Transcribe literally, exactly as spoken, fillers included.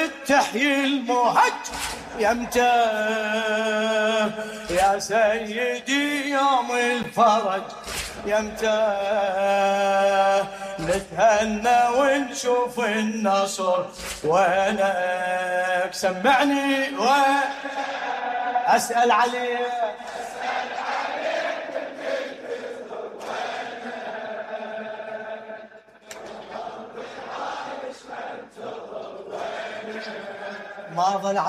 تحيي المهج يمتى يا سيدي يوم الفرج يمتى نتهنى ونشوف النصر وينك سمعني وأسأل عليك ما ظل